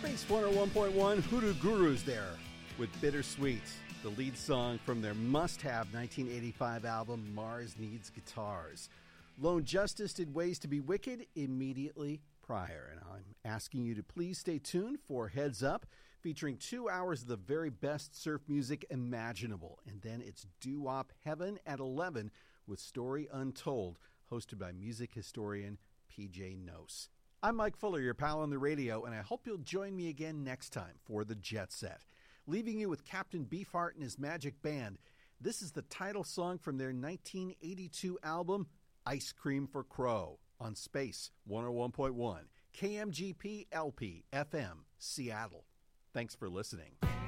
Space 101.1 Hoodoo Gurus there with Bittersweet, the lead song from their must-have 1985 album Mars Needs Guitars. Lone Justice did Ways to Be Wicked immediately prior, and I'm asking you to please stay tuned for Heads Up, featuring 2 hours of the very best surf music imaginable. And then it's doo-wop heaven at 11 with Story Untold, hosted by music historian PJ Nose. I'm Mike Fuller, your pal on the radio, and I hope you'll join me again next time for the Jet Set. Leaving you with Captain Beefheart and his Magic Band. This is the title song from their 1982 album, Ice Cream for Crow, on Space 101.1, KMGP LP FM, Seattle. Thanks for listening.